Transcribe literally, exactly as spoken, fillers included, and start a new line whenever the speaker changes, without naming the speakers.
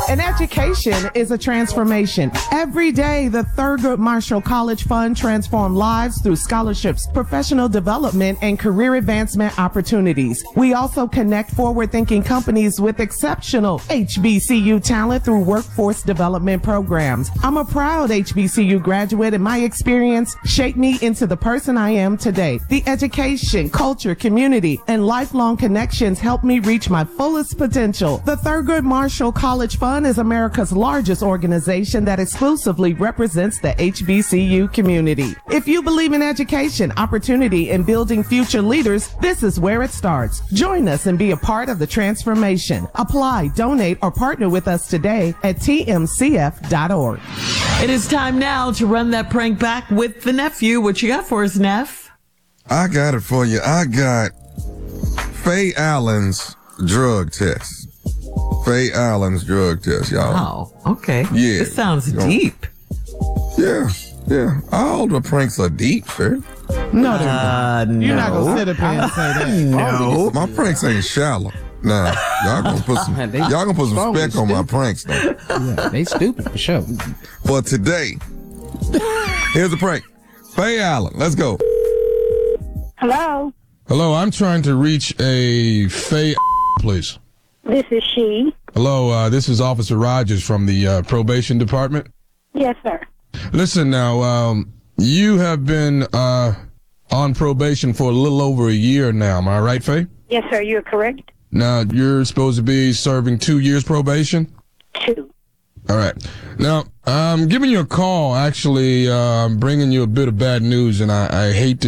An education is a transformation. Every day, the Thurgood Marshall College Fund transforms lives through scholarships, professional development, and career advancement opportunities. We also connect forward-thinking companies with exceptional H B C U talent through workforce development programs. I'm a proud H B C U graduate, and my experience shaped me into the person I am today. The education, culture, community, and lifelong connections help me reach my fullest potential. The Thurgood Marshall College Fund is America's largest organization that exclusively represents the H B C U community. If you believe in education, opportunity, and building future leaders, this is where it starts. Join us and be a part of the transformation. Apply, donate, or partner with us today at T M C F dot org.
It is time now to run that prank back with the nephew. What you got for us, Neff?
I got it for you. I got Faye Allen's drug test. Faye Allen's drug test, y'all.
Oh, okay.
Yeah.
This sounds
You know,
deep.
Yeah, yeah. All the pranks are deep, sir.
No, they're
Uh,
not.
no.
You're not going to sit up here and say that.
No.
My pranks ain't shallow. Nah, y'all gonna put some,
They-
y'all gonna put some
Strong
spec
and
on my
stupid.
pranks though.
Yeah, they stupid for sure.
For today, here's the prank. Faye Allen, let's go.
Hello,
Hello, I'm trying to reach a Faye, please.
this is she.
Hello, uh, this is Officer Rogers from the uh, probation department.
Yes, sir.
Listen now, um, you have been uh, on probation for a little over a year now. Am I right, Faye?
Yes, sir, you're correct.
Now, you're supposed to be serving two years probation?
Two.
All right. Now, I'm giving you a call. Actually, uh, I'm bringing you a bit of bad news, and I, I hate to